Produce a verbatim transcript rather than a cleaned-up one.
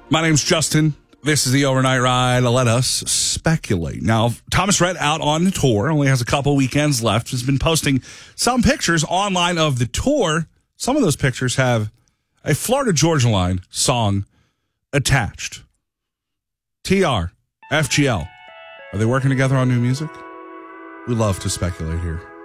My name's Justin. This is the Overnight Ride. Let us speculate. Now, Thomas Rhett out on tour, only has a couple weekends left, has been posting some pictures online of the tour. Some of those pictures have a Florida Georgia Line song attached. T R, F G L. Are they working together on new music? We love to speculate here.